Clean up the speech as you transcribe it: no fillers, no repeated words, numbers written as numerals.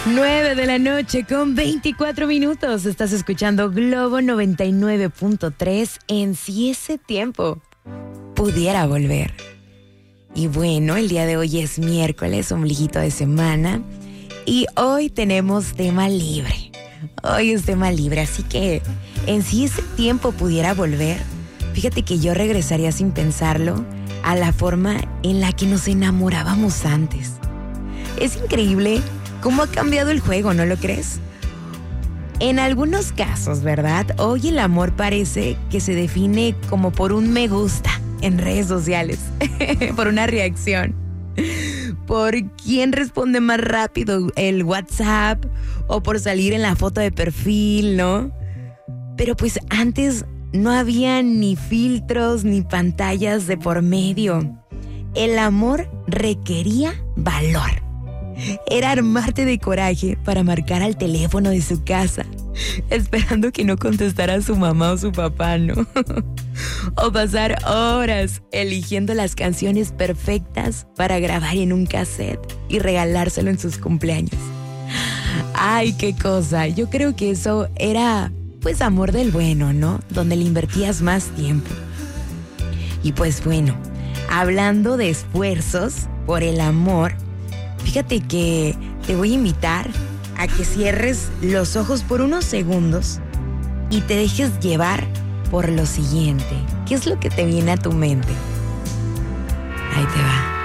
9 de la noche con 24 minutos. Estás escuchando Globo 99.3 en Si ese tiempo pudiera volver. Y bueno, el día de hoy es miércoles, ombliguito de semana. Y hoy tenemos tema libre. Hoy es tema libre, así que en Si ese tiempo pudiera volver, fíjate que yo regresaría sin pensarlo a la forma en la que nos enamorábamos antes. Es increíble cómo ha cambiado el juego, ¿no lo crees? En algunos casos, ¿verdad? Hoy el amor parece que se define como por un me gusta en redes sociales, por una reacción, por quién responde más rápido el WhatsApp o por salir en la foto de perfil, ¿no? Pero pues antes no había ni filtros ni pantallas de por medio. El amor requería valor. Era armarte de coraje para marcar al teléfono de su casa, esperando que no contestara su mamá o su papá, ¿no? O pasar horas eligiendo las canciones perfectas para grabar en un cassette y regalárselo en sus cumpleaños. Ay, qué cosa. Yo creo que eso era, pues, amor del bueno, ¿no? Donde le invertías más tiempo. Y pues bueno, hablando de esfuerzos por el amor, fíjate que te voy a invitar a que cierres los ojos por unos segundos y te dejes llevar por lo siguiente. ¿Qué es lo que te viene a tu mente? Ahí te va.